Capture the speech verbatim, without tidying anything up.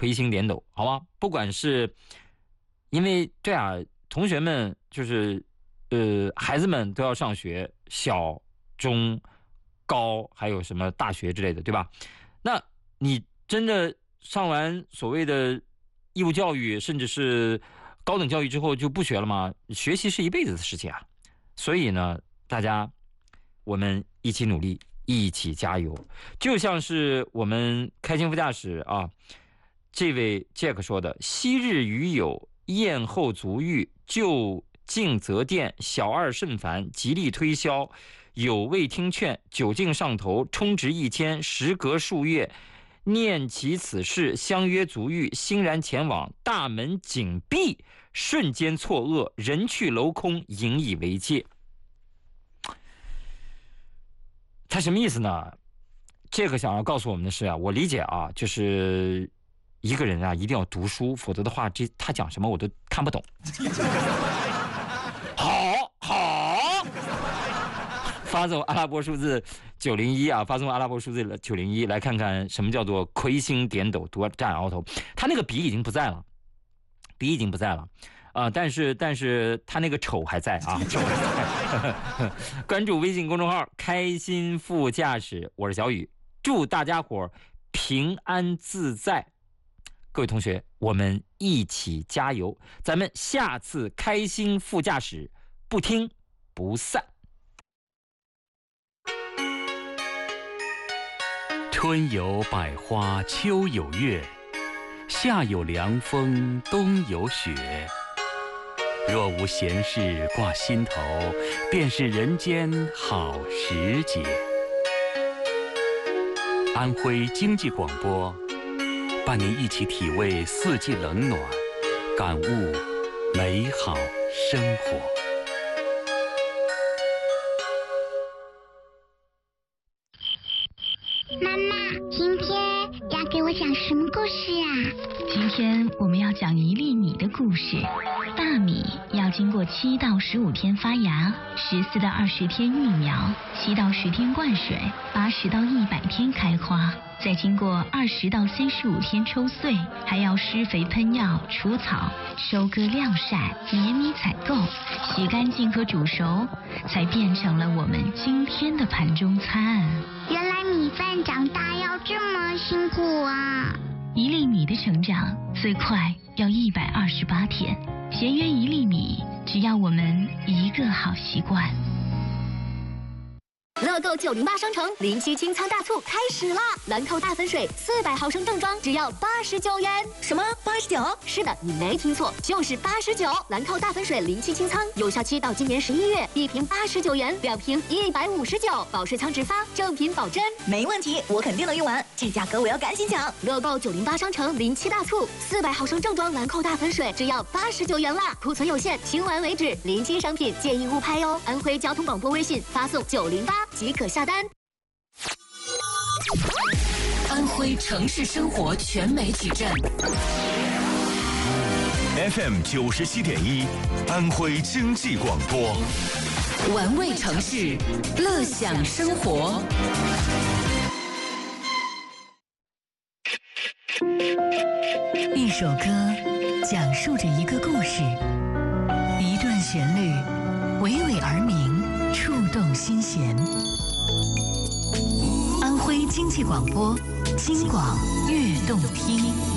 魁星点斗，好吗？不管是因为对啊，同学们就是呃孩子们都要上学，小中高还有什么大学之类的，对吧？那你真的上完所谓的义务教育，甚至是高等教育之后就不学了吗？学习是一辈子的事情啊。所以呢，大家我们一起努力，一起加油。就像是我们开心副驾驶啊，这位 Jack 说的：昔日余友，宴后足浴，就近则电，小二甚烦，极力推销，有未听劝，酒劲上头，充值一千，时隔数月，念及此事，相约足浴，欣然前往，大门紧闭，瞬间错愕，人去楼空，引以为戒。他什么意思呢？这个想要告诉我们的是啊，我理解啊，就是一个人啊一定要读书，否则的话，这他讲什么我都看不懂。好好，发送阿拉伯数字九零一啊，发送阿拉伯数字九零一，来看看什么叫做魁星点斗独占鳌头。他那个笔已经不在了，笔已经不在了。啊、呃，但是但是他那个丑还在啊！丑还在。关注微信公众号“开心副驾驶”，我是小雨，祝大家伙平安自在。各位同学，我们一起加油！咱们下次开心副驾驶不听不散。 春有百花，秋有月，夏有凉风，冬有雪。若无闲事挂心头，便是人间好时节。安徽经济广播伴您一起体味四季冷暖，感悟美好生活。 妈妈，今天要给我讲什么故事啊？ 今天我们要讲一粒米的故事。大米要经过七到十五天发芽，十四到二十天育苗，七到十天灌水，八十到一百天开花，再经过二十到三十五天抽穗，还要施肥喷药、除草、收割晾晒、碾米采购、洗干净和煮熟，才变成了我们今天的盘中餐。 原来米饭长大要这么辛苦啊！ 一粒米的成长最快要一百二十八天，节约一粒米，只要我们一个好习惯。 乐购九零八商城零七清仓大促开始啦！兰蔻大粉水四百毫升正装只要八十九元。什么八十九？是的，你没听错，就是八十九。兰蔻大粉水零七清仓有效期到今年十一月，一瓶八十九元，两瓶一百五十九，保税仓直发，正品保真。 没问题，我肯定能用完，这价格我要赶紧抢！ 乐购九零八商城零七大促，四百毫升正装兰蔻大粉水只要八十九元啦，库存有限，清完为止，临期商品建议勿拍哦。安徽交通广播微信发送九零八。即可下单。 安徽城市生活全媒体站 F M 九十七点一，安徽经济广播， 玩味城市，乐享生活。 一首歌讲述着一个故事，一段旋律娓娓而明，触动心弦。安徽经济广播，京广悦动听。